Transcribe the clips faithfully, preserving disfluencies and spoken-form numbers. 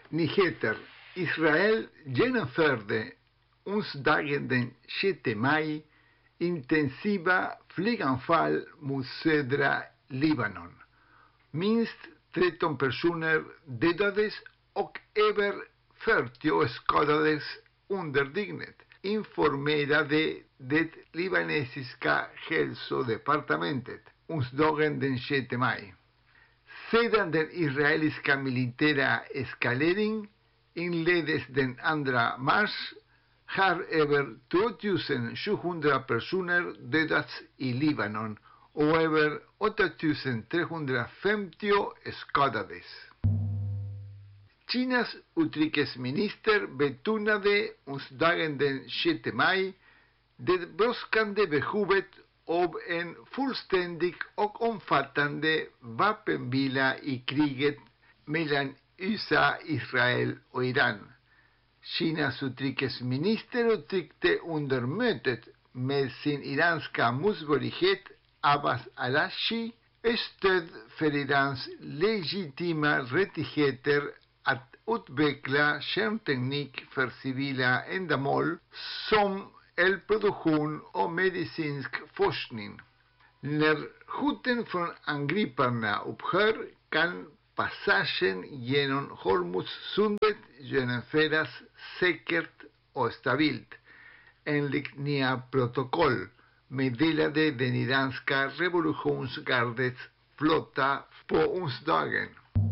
Nyheter. Israel genomförde onsdagen den sjätte maj intensiva flyganfall mot södra Libanon. Minst tretton personer dödades och över fyrtio skadades under dygnet, informerade det libanesiska hälsodepartementet onsdagen den sjätte maj. Sedan den israeliska militära eskalering inleddes den andra mars har över tvåtusen sjuhundra personer dödats i Libanon och över åtta tusen trehundrafemtio skadades. Kinas utrikesminister betonade onsdagen den sjätte maj det brådskande behovet av en fullständig och omfattande vapenvila i kriget mellan U S A, Israel och Iran. Kinas utrikesminister uttryckte under mötet med sin iranska motsvarighet Abbas Araghchi stöd för Irans legitima rättigheter att utveckla kärnteknik för civila ändamål som elproduktion och medicinsk forskning. När hoten från angriparna upphör kan passagen genom Hormuzsundet genomföras säkert och stabilt, enligt nya protokoll, meddelade den iranska revolutionsgardets flotta på onsdagen.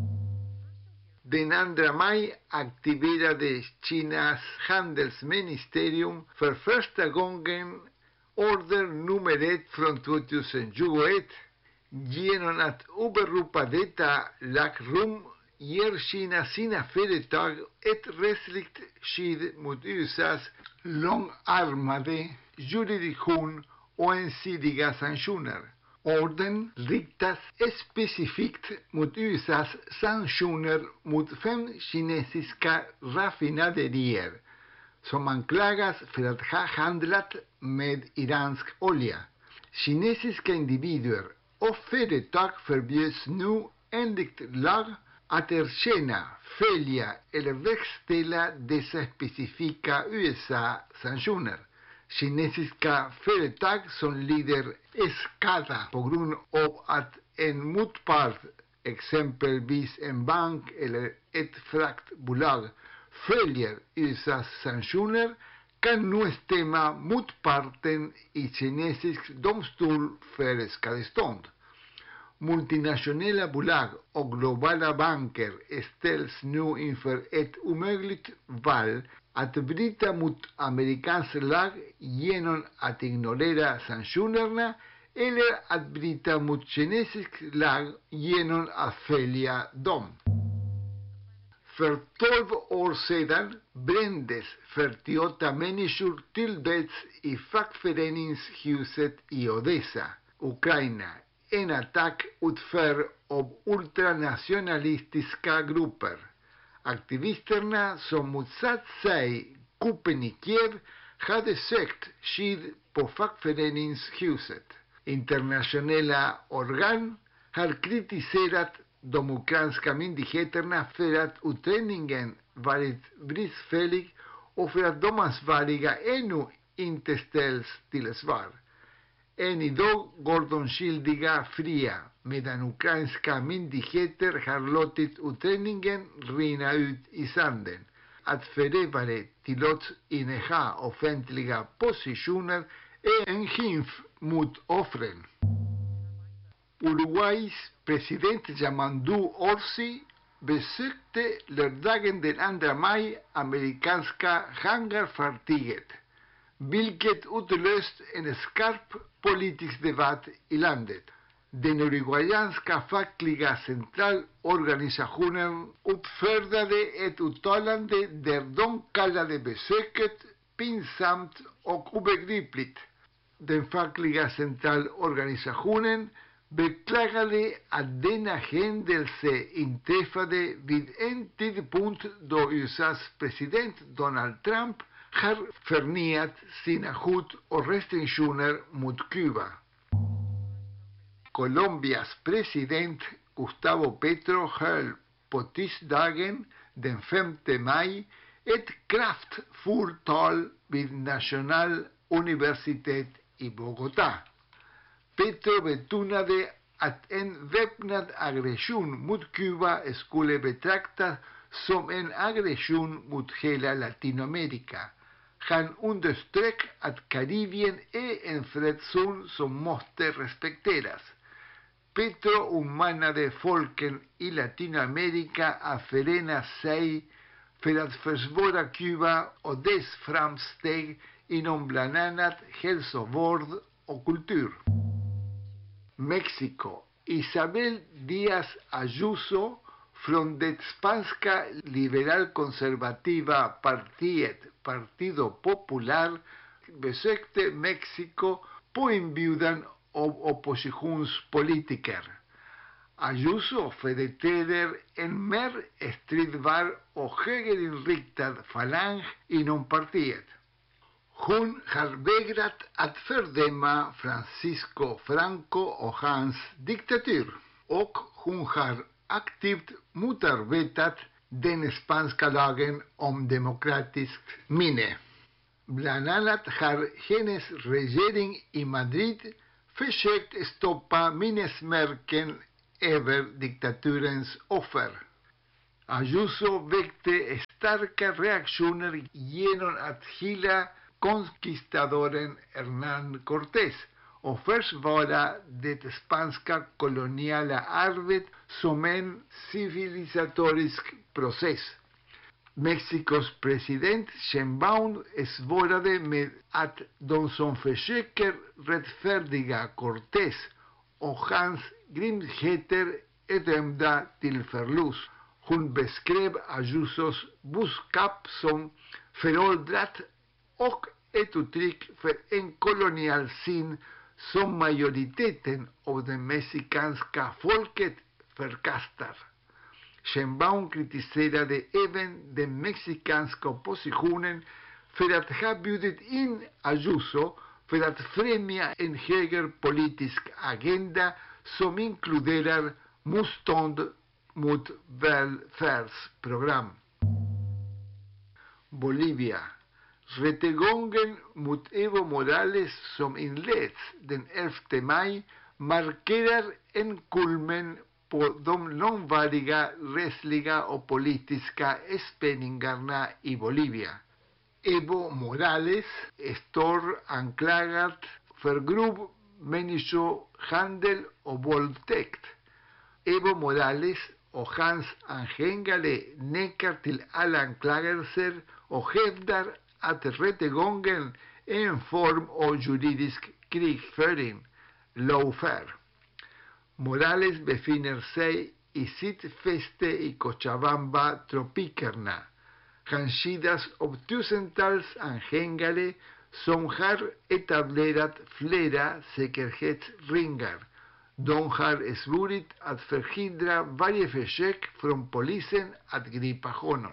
Den andra maj aktiverade Kinas handelsministerium för första gången order nummer ett från tjugohundratjugoett. Genom att åberopa detta lagrum ger Kina sina företag ett rättsligt skydd mot U S A:s långarmade jurisdiktion och ensidiga sanktioner. Orden riktas specifikt mot U S A:s sanktioner mot fem kinesiska raffinaderier som anklagas för att ha handlat med iransk olja. Kinesiska individer och företag förbjuds nu enligt lag att erkänna, följa eller verkställa dessa specifika U S A-sanktioner. Kinesiska företag som lider skada på grund av att en motpart, exempelvis en bank eller ett fraktbolag, följer U S A:s sanktioner kan nu stämma motparten i kinesisk domstol för skadestånd. Multinationella bolag och globala banker ställs nu inför ett omöjligt val att bryta mot amerikansk lag genom att ignorera sanktionerna eller att bryta mot kinesisk lag genom att följa dem. För tolv år sedan brändes fyrtioåtta människor till döds i fackföreningshuset i Odessa, Ukraina. En attack utförd av ultranationalistiska grupper. Aktivisterna som motsatt sig kuppen i Kiev hade sökt skydd på fackföreningshuset. Internationella organ har kritiserat de ukrainska myndigheterna för att utredningen varit bristfällig och för att de ansvariga ännu inte ställs till svar. Än idag går de skyldiga fria, medan ukrainska myndigheter har låtit utredningen rinna ut i sanden. Att förövare tillåts inneha offentliga positioner är en skymf mot offren. Uruguays president Yamandu Orsi besökte lördagen den andra maj amerikanska hangarfartyget, vilket utlöst en skarp politisk debatt i landet. Den uruguayanska fackliga centralorganisationen uppfördade ett uttalande där de kallade besöket pinsamt och obegripligt. Den fackliga centralorganisationen beklagade att denna händelse inträffade vid en tidpunkt då U S A:s president Donald Trump har förnyat sina hot och restriktioner mot Kuba. Colombias president Gustavo Petro höll på tisdagen den femte maj ett kraftfullt tal vid Nationaluniversitet i Bogotá. Petro betonade att en väpnad aggression mot Kuba skulle betraktas som en aggression mot hela Latinamerika. Han underströk att Karibien är en fredszon som måste respekteras. Petro uppmanade folken i Latinamerika att förena sig för att försvara Kuba och dess framsteg inom bland annat hälsovård och kultur. Mexiko. Isabel Díaz Ayuso från det spanska liberalkonservativa partiet Partido Popular besökte Mexiko på inbjudan av oppositionspolitiker. Ayuso företräder en mer stridbar och högerinriktad falang inom partiet. Hon har vägrat att fördöma Francisco Franco och hans diktatur, och hon har aktivt motarbetat den spanska lagen om demokratiskt minne. Bland annat har hennes regering i Madrid försökt stoppa minnesmärken över diktaturens offer. Ayuso väckte starka reaktioner genom att hylla conquistadoren Hernán Cortés och försvara det spanska koloniala arvet som en civilisatorisk process. Mexikos president Sheinbaum svarade med att de som försöker rättfärdiga Cortés och hans grymheter är dömda till förlust. Hon beskrev Ayusos budskap som föråldrat och ett uttryck för en kolonial syn som majoriteten av det mexikanska folket förkastar. Sheinbaum kritiserade även den mexikanska oppositionen för att ha bjudit in Ayuso för att främja en högerpolitisk agenda som inkluderar motstånd mot välfärdsprogram. Bolivia. Rättegången mot Evo Morales som inleds den elfte maj markerar en kulmen på de långvariga rättsliga och politiska spänningarna i Bolivia. Evo Morales står anklagad för grov människohandel och våldtäkt. Evo Morales och hans anhängare nekar till alla anklagelser och hävdar att rättegången är en form av juridisk krigföring, lawfare. Morales befinner sig i sitt fäste i Cochabamba-tropikerna. Han skyddas av tusentals anhängare som har etablerat flera säkerhetsringar. De har svurit att förhindra varje försök från polisen att gripa honom.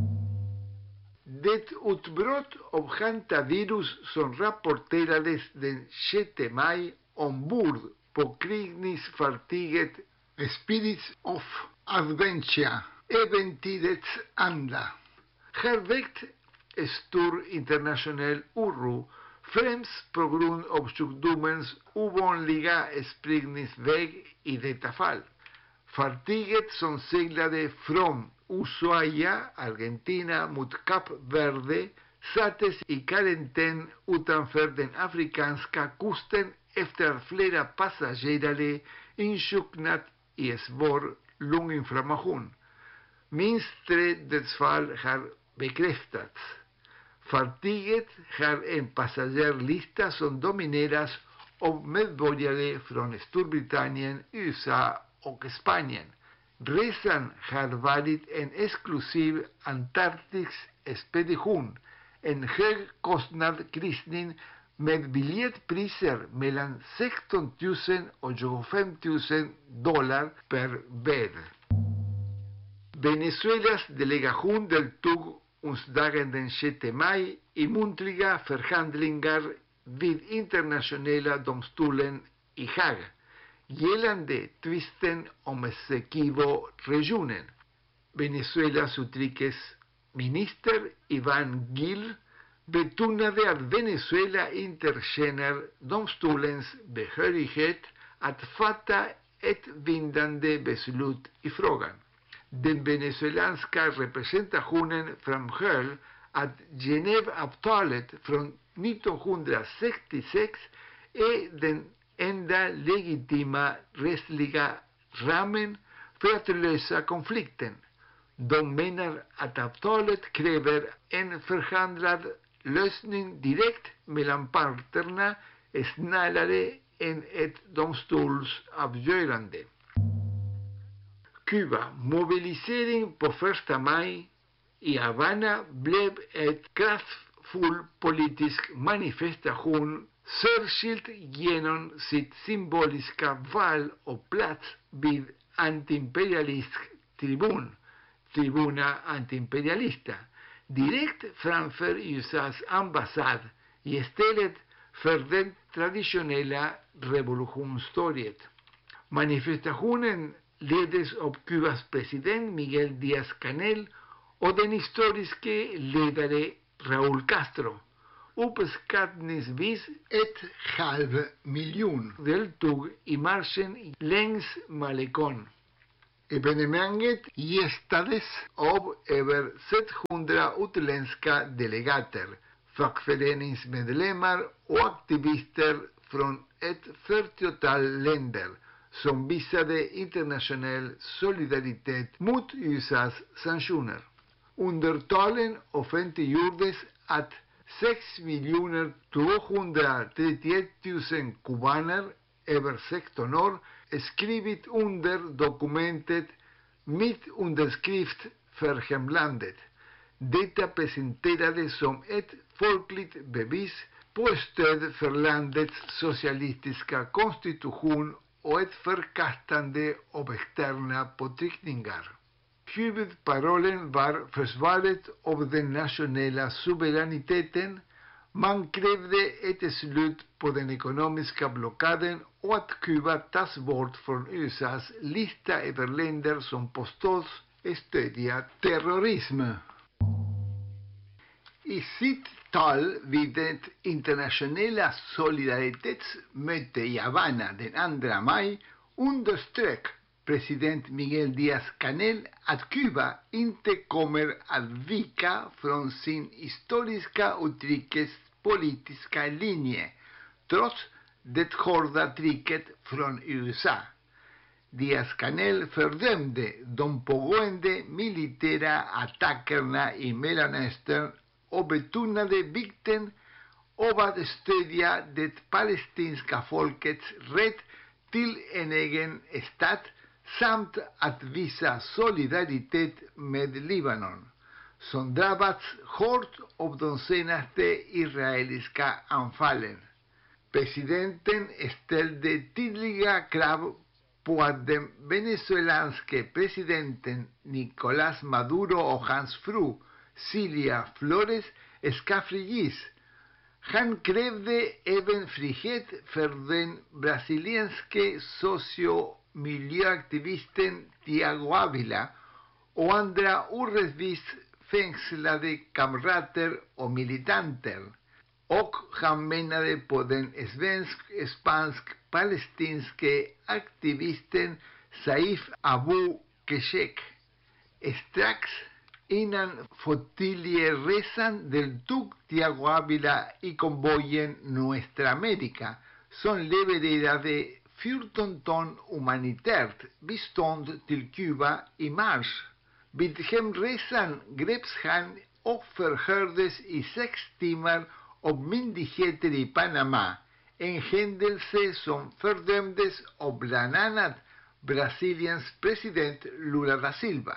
Det utbrott av hantavirus som rapporterades den sjätte maj ombord på kryssningsfartyget Spirits of Adventure, äventyrets anda, har väckt stor internationell oro, främst på grund av sjukdomens ovanliga spridningsväg i detta fall. Fartyget som seglade från Ushuaia, Argentina, mot Kap Verde sattes i karantän utanför den afrikanska kusten efter att flera passagerare insjuknat i svår lunginflammation. Minst tre dödsfall har bekräftats. Fartyget har en passagerarlista som domineras av medborgare från Storbritannien, U S A och Spanien. Resan har varit en exklusiv antarktisk expedition, en högkostnad kryssning med biljettpriser mellan sexton tusen och tjugofem tusen dollar per bädd. Venezuelas delegation deltog onsdagen den sjätte maj i muntliga förhandlingar vid internationella domstolen i Haag gällande tvisten om Essequibo-regionen. Venezuelas utrikesminister Ivan Gil betonade att Venezuela inte känner domstolens behörighet att fatta ett bindande beslut i frågan. Den venezuelanska representationen framhöll att Genèveavtalet från nittonhundrasextiosex är den enda legitima rättsliga ramen för att lösa konflikten. De menar att avtalet kräver en förhandlad lösning direkt mellan parterna snarare än ett domstolsavgörande. Kuba. Mobilisering på första maj i Havanna blev ett kraftfull politisk manifestation, särskilt genom sitt symboliska val och plats vid antiimperialistisk tribun, Tribuna Antiimperialista, direkt framför U S A:s ambassad istället för det traditionella revolutionstorget. Manifestationen leddes av Kubas president Miguel Díaz-Canel och den historiske ledare Raúl Castro. Uppskattningsvis ett halv miljon deltog i marschen längs Malecón. Evenemanget gästades av över sexhundra utländska delegater, fackföreningsmedlemmar och aktivister från ett fyrtiotal länder som visade internationell solidaritet mot U S A:s sanktioner. Under talen offentliggjordes att sex miljoner tvåhundratrettioett tusen kubaner över sexton år skrivit under dokumentet Mitt underskrift för hemlandet. Detta presenterades som ett folkligt bevis på stöd för landets socialistiska konstitution och ett förkastande av externa påtryckningar. Huvudparollen var försvaret av den nationella suveräniteten. Man krävde ett slut på den ekonomiska blockaden och att Kuba tas bort från U S A:s lista över länder som påstås stödja terrorism. I sitt tal vid det internationella solidaritetsmöte i Havanna den andra maj underströk president Miguel Díaz-Canel att Kuba inte kommer att vika från sin historiska utrikespolitiska linje trots det hårda trycket från U S A. Díaz-Canel fördömde de pågående militära attackerna i Mellanöstern och betonade vikten av att stödja det palestinska folkets rätt till en egen stat samt att visa solidaritet med Libanon, som drabbats hårt av de senaste israeliska anfallen. Presidenten ställde tydliga krav på att den venezuelanske presidenten Nicolás Maduro och hans fru Cilia Flores ska friges. Han krävde även frihet för den brasilianske socio-miljöaktivisten Tiago Ávila och andra orättvist fängslade kamrater och militanter. Och han menade på den svensk-spansk-palestinske aktivisten Saif Abu Keshek. Strax innan flottiljeresan deltog Tiago Ávila i konvojen Nuestra América, som levererade fjorton ton humanitärt bistånd till Kuba i mars. Vid hemresan greps han och förhördes i sex timmar av myndigheter i Panama, en händelse som fördömdes av bland annat Brasiliens president Lula da Silva.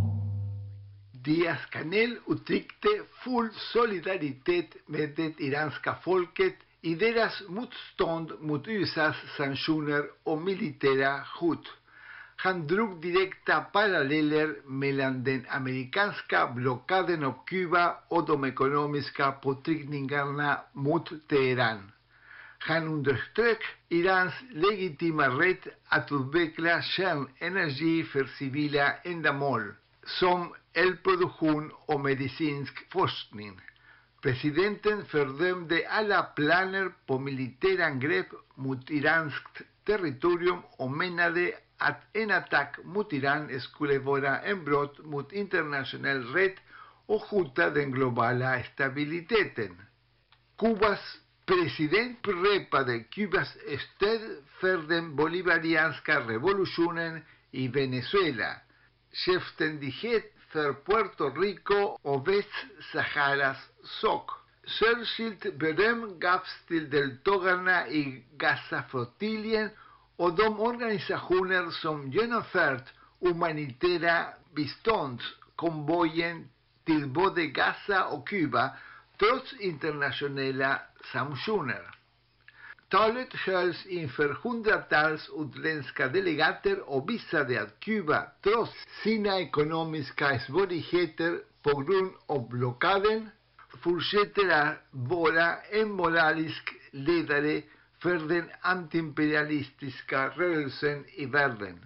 Díaz-Canel uttryckte full solidaritet med det iranska folket i deras motstånd mot U S A:s sanktioner och militära hot. Han drog direkta paralleller mellan den amerikanska blockaden av Kuba och de ekonomiska påtryckningarna mot Teheran. Han underströk Irans legitima rätt att utveckla kärnenergi för civila ändamål. som eldproduktion och medicinsk forskning. Presidenten fördömde alla planer på militärangrepp mot iranskt territorium och menade att en attack mot Iran skulle vara en brott mot internationell rätt och hota den globala stabiliteten. Kubas president upprepade Kubas stöd för den bolivarianska revolutionen i Venezuela, självständighet för Puerto Rico och Västsaharas sak. Särskilt beröm gavs till deltagarna i Gaza-flottiljen och de organisationer som genomfört humanitära biståndskonvojen till både Gaza och Kuba trots internationella sanktioner. Talet hölls inför hundratals utländska delegater och visade att Kuba, trots sina ekonomiska svårigheter på grund av blockaden, fortsätter att vara en moralisk ledare för den antiimperialistiska rörelsen i världen.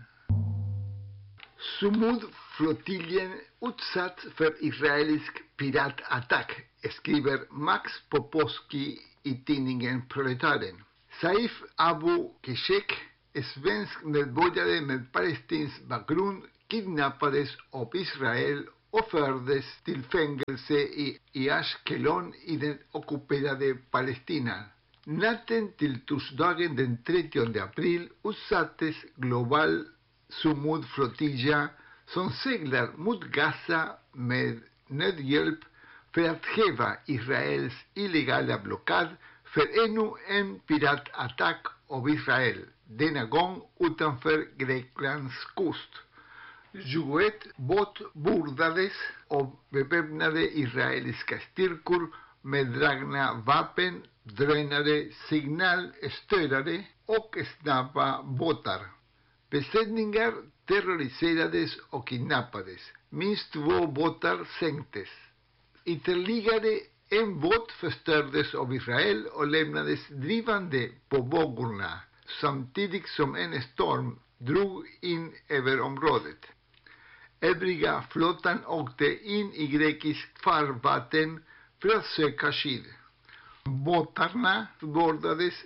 Sumud-flottiljen utsatt för israelisk piratattack, skriver Max Popovski i tidningen Proletaren. Saif Abu Keshek, svensk medborgare med palestinsk bakgrund, kidnappades av Israel och fördes till fängelse i, i Ashkelon i den ockuperade Palestina. Natten till torsdagen den trettionde april utsattes global Sumud-flottilja som seglar mot Gaza med nödhjälp för att häva Israels illegala blockad för ännu en piratattack av Israel, denna gång utanför Greklands kust. tjugoett båtbordades av beväpnade israeliska styrkor med dragna vapen, drönare, signalstörare och snabba båtar. Besättningar terroriserades och kidnappades. Minst två båtar sänktes. Ytterligare en båt förstördes av Israel och lämnades drivande på vågorna samtidigt som en storm drog in över området. Övriga flottan åkte in i grekiskt farvatten för att söka skydd. Båtarna bordades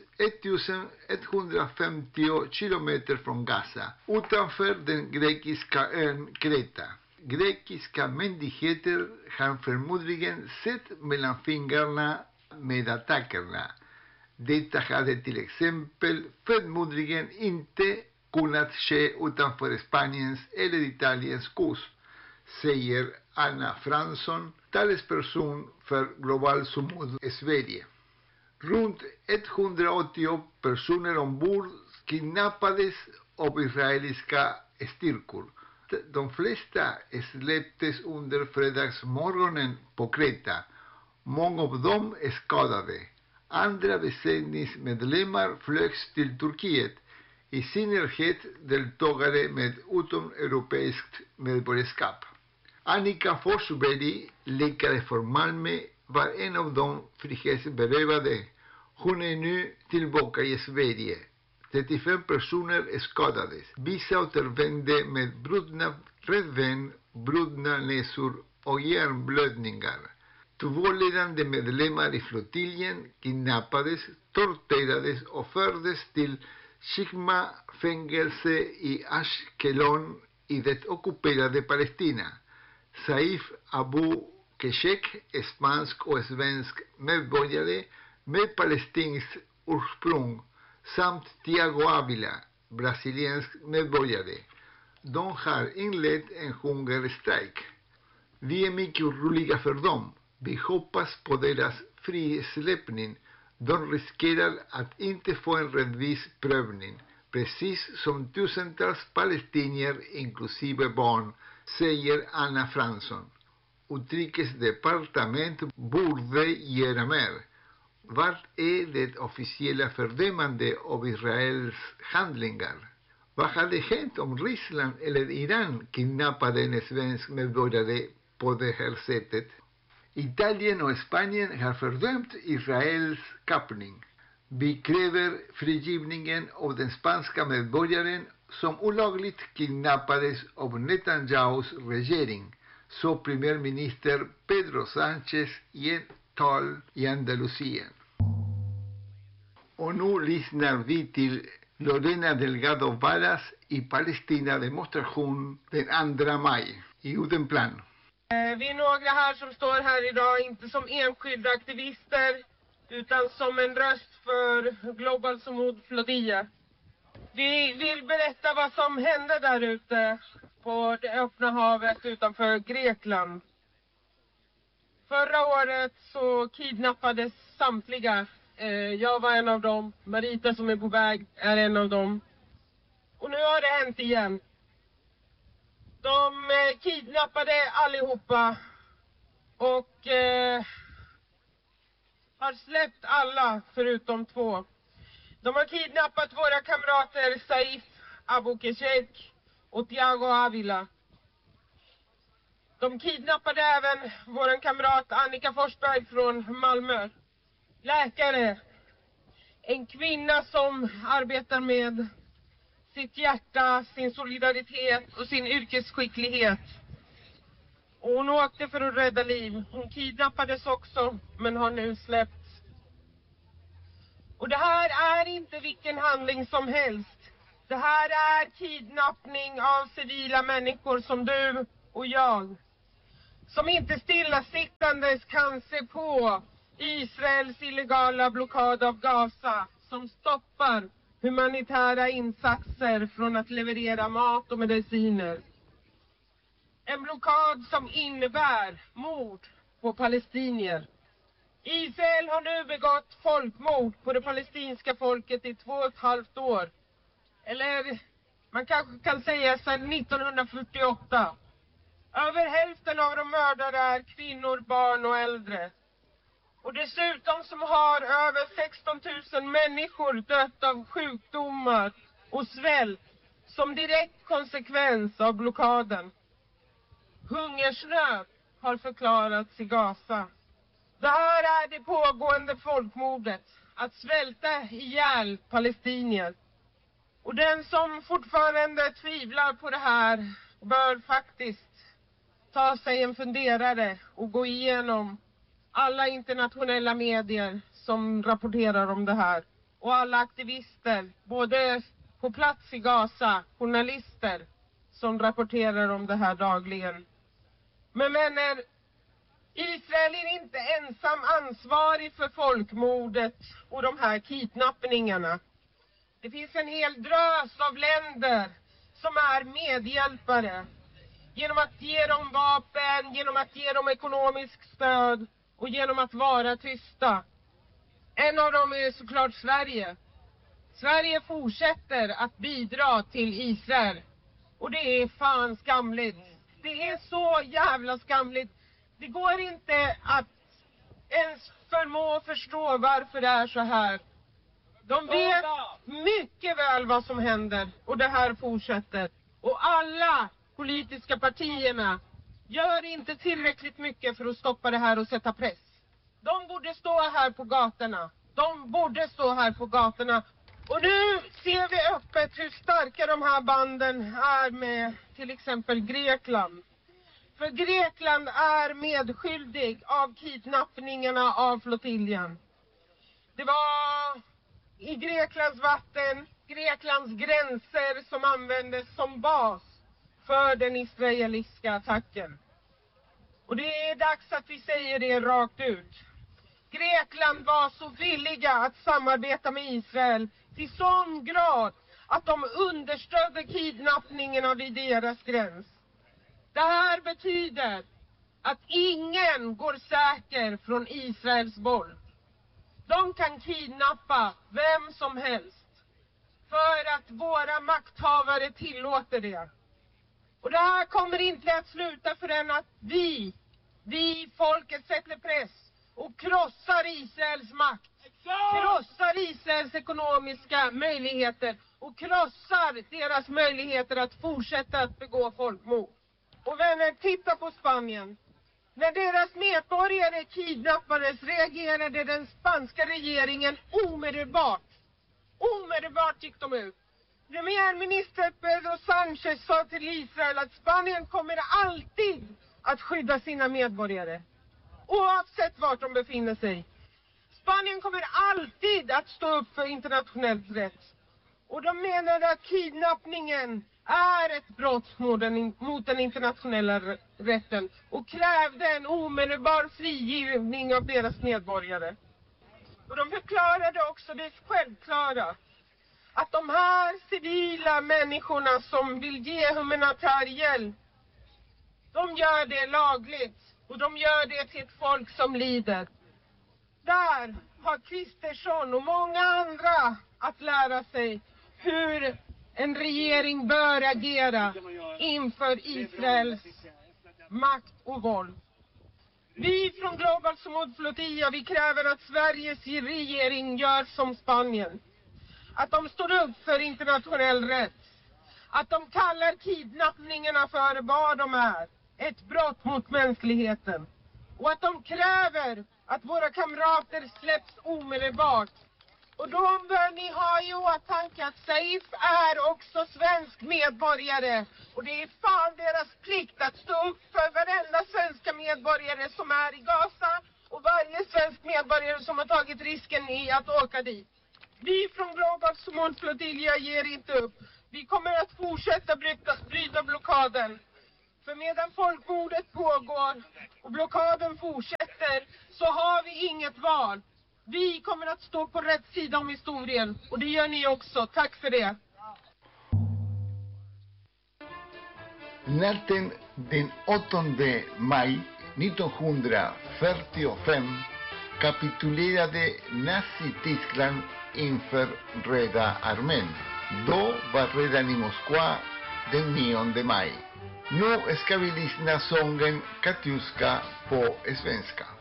ettusenetthundrafemtio kilometer från Gaza, utanför den grekiska ön Kreta. Grekiska myndigheter har förmodligen sett mellan fingrarna med attackerna. Detta hade till exempel förmodligen inte kunnat ske utanför Spaniens eller Italiens kust, säger Anna Fransson, talesperson för Global Sumud i Sverige. Runt etthundraåttio personer ombord kidnappades av israeliska styrkor. De flesta släpptes under fredagsmorgonen på Kreta. Många av dem är skadade. Andra besättningsmedlemmar flögs till Turkiet, i synnerhet deltagare med utomeuropeiskt medborgarskap. Annika Forsberg, läkare från Malmö, var en av de frihetsberövade. Hon är nu tillbaka i Sverige. trettiofem personer skadades. Vissa återvände med brutna revben, brutna näsor och hjärnblödningar. Två ledande medlemmar i flottiljen kidnappades, torterades och fördes till Shikma-fängelse i Ashkelon i det ockuperade Palestina. Saif Abu Keshek, spansk och svensk medborgare med palestinskt ursprung, samt Thiago Avila, brasiliansk medborgare. De har inlett en hungerstrejk. Vi är mycket oroliga för dem. Vi hoppas på deras frisläppning. De riskerar att inte få en rättvis prövning, precis som tusentals palestinier inklusive barn, säger Anna Fransson. Utrikesdepartementet borde göra mer. Vad är det officiella fördömande av Israels handlingar? Vad hade hänt om Ryssland eller Iran kidnappade en svensk medborgare på det här sättet? Italien och Spanien har fördömt Israels kapning. Vi kräver frigivningen av den spanska medborgaren som olagligt kidnappades av Netanyahus regering, sa premiärminister Pedro Sánchez i ett tal i Andalusien. Och nu lyssnar vi till Lorena Delgado Varas i Palestina-demonstration den andra maj i Odenplan. Vi är några här som står här idag, inte som enskilda aktivister, utan som en röst för Global Sumud Flotilla. Vi vill berätta vad som hände där ute på det öppna havet utanför Grekland. Förra året så kidnappades samtliga. Jag var en av dem. Marita som är på väg är en av dem. Och nu har det hänt igen. De kidnappade allihopa och eh, har släppt alla förutom två. De har kidnappat våra kamrater Saif Abukeshek och Thiago Avila. De kidnappade även vår kamrat Annika Forsberg från Malmö. Läkare. En kvinna som arbetar med sitt hjärta, sin solidaritet och sin yrkesskicklighet. Och hon åkte för att rädda liv. Hon kidnappades också, men har nu släppts. Och det här är inte vilken handling som helst. Det här är kidnappning av civila människor som du och jag. Som inte stillasittandes kan se på Israels illegala blockad av Gaza. Som stoppar humanitära insatser från att leverera mat och mediciner. En blockad som innebär mord på palestinier. Israel har nu begått folkmord på det palestinska folket i två och ett halvt år. Eller man kanske kan säga sedan nittonhundrafyrtioåtta. Över hälften av de mördade är kvinnor, barn och äldre. Och dessutom som har över sexton tusen människor dött av sjukdomar och svält som direkt konsekvens av blockaden. Hungersnöd har förklarats i Gaza. Det här är det pågående folkmordet, att svälta ihjäl palestinier. Och den som fortfarande tvivlar på det här bör faktiskt ta sig en funderare och gå igenom alla internationella medier som rapporterar om det här. Och alla aktivister, både på plats i Gaza, journalister som rapporterar om det här dagligen. Men vänner, Israel är inte ensam ansvarig för folkmordet och de här kidnappningarna. Det finns en hel drös av länder som är medhjälpare. Genom att ge dem vapen, genom att ge dem ekonomiskt stöd och genom att vara tysta. En av dem är såklart Sverige. Sverige fortsätter att bidra till Israel. Och det är fan skamligt. Det är så jävla skamligt. Det går inte att ens förmå förstå varför det är så här. De vet mycket väl vad som händer och det här fortsätter. Och alla politiska partierna gör inte tillräckligt mycket för att stoppa det här och sätta press. De borde stå här på gatorna. De borde stå här på gatorna. Och nu ser vi öppet hur starka de här banden är med till exempel Grekland. För Grekland är medskyldig av kidnappningarna av flottiljen. Det var i Greklands vatten, Greklands gränser som användes som bas för den israeliska attacken. Och det är dags att vi säger det rakt ut. Grekland var så villiga att samarbeta med Israel till sån grad att de understödde kidnappningarna vid deras gräns. Det här betyder att ingen går säker från Israels boll. De kan kidnappa vem som helst för att våra makthavare tillåter det. Och det här kommer inte att sluta förrän att vi, vi folket sätter press och krossar Israels makt. Krossar Israels ekonomiska möjligheter och krossar deras möjligheter att fortsätta att begå folkmord. Och vänner, titta på Spanien. När deras medborgare kidnappades reagerade den spanska regeringen omedelbart. Omedelbart gick de ut Premiärminister Pedro Sánchez sa till Israel att Spanien kommer alltid att skydda sina medborgare. Oavsett vart de befinner sig. Spanien kommer alltid att stå upp för internationell rätt. Och de menade att kidnappningen är ett brott mot den, mot den internationella rätten. Och krävde en omedelbar frigivning av deras medborgare. Och de förklarade också det självklara. Att de här civila människorna som vill ge humanitär hjälp. De gör det lagligt. Och de gör det till ett folk som lider. Där har Kristersson och många andra att lära sig hur en regering bör agera inför Israels makt och våld. Vi från Global Smooth Flotilla, vi kräver att Sveriges regering gör som Spanien. Att de står upp för internationell rätt. Att de kallar kidnappningarna för vad de är. Ett brott mot mänskligheten. Och att de kräver att våra kamrater släpps omedelbart. Och då bör ni ha i åtanke att Saif är också svensk medborgare. Och det är fan deras plikt att stå upp för varenda svenska medborgare som är i Gaza. Och varje svensk medborgare som har tagit risken i att åka dit. Vi från Global Smooth Flotilla ger inte upp. Vi kommer att fortsätta bryta, bryta blockaden. För medan folkmordet pågår och blockaden fortsätter så har vi inget val. Vi kommer att stå på rätt sida om historien och det gör ni också. Tack för det. Natten den åttonde maj nittonhundrafyrtiofem kapitulerade Nazityskland inför Röda armén. Då var redan i Moskva den nionde maj. Nu ska vi lyssna sången Katjuska på svenska.